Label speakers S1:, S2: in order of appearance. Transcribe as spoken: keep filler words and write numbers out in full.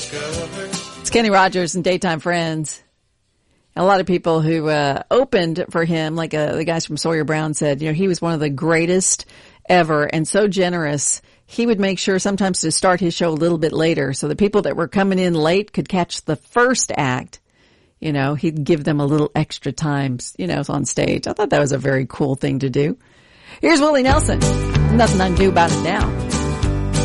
S1: It's Kenny Rogers and Daytime Friends. A lot of people who uh, opened for him, like uh, the guys from Sawyer Brown said, you know, he was one of the greatest ever and so generous. He would make sure sometimes to start his show a little bit later so the people that were coming in late could catch the first act. You know, he'd give them a little extra time, you know, on stage. I thought that was a very cool thing to do. Here's Willie Nelson. Nothing I can do about it now.